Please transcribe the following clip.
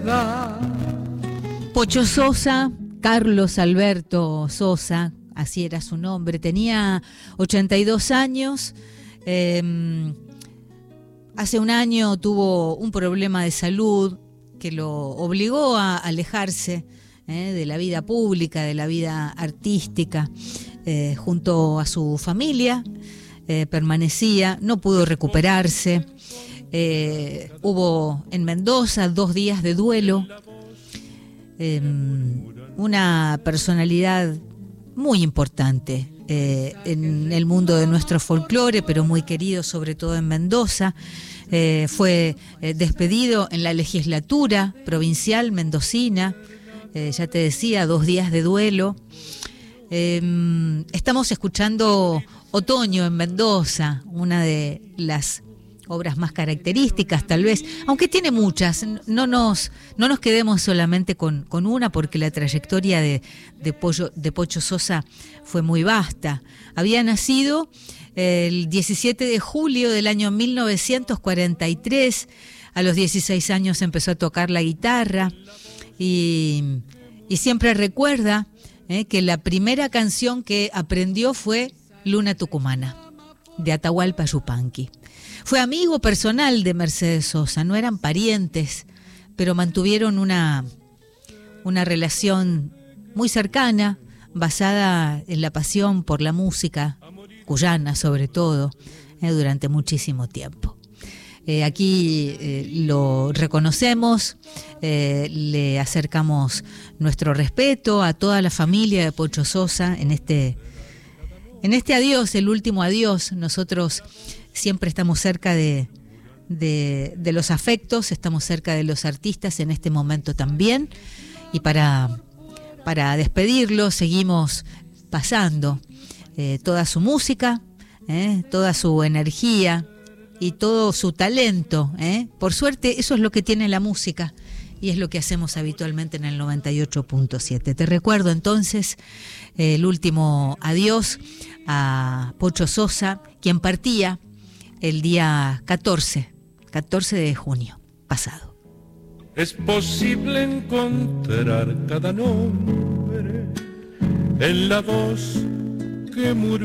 soledad. Pocho Sosa, Carlos Alberto Sosa, así era su nombre, tenía 82 años. Hace un año tuvo un problema de salud que lo obligó a alejarse de la vida pública, de la vida artística, junto a su familia. Permanecía, no pudo recuperarse. Hubo en Mendoza 2 días de duelo. Una personalidad muy importante en el mundo de nuestro folclore, pero muy querido sobre todo en Mendoza. Fue despedido en la legislatura provincial mendocina. Ya te decía, 2 días de duelo. Estamos escuchando Otoño en Mendoza, una de las obras más características tal vez, aunque tiene muchas. No nos quedemos solamente con una, porque la trayectoria de Pocho Sosa fue muy vasta. Había nacido el 17 de julio del año 1943, a los 16 años empezó a tocar la guitarra y siempre recuerda que la primera canción que aprendió fue Luna Tucumana, de Atahualpa Yupanqui. Fue amigo personal de Mercedes Sosa, no eran parientes, pero mantuvieron una relación muy cercana, basada en la pasión por la música cuyana sobre todo, durante muchísimo tiempo. Aquí lo reconocemos, le acercamos nuestro respeto a toda la familia de Pocho Sosa en este adiós, el último adiós. Nosotros siempre estamos cerca de los afectos, estamos cerca de los artistas en este momento también, y para despedirlo seguimos pasando toda su música, toda su energía y todo su talento. Por suerte eso es lo que tiene la música y es lo que hacemos habitualmente en el 98.7. Te recuerdo entonces el último adiós a Pocho Sosa, quien partía el día 14 de junio pasado. Es posible encontrar cada nombre en la voz que murió.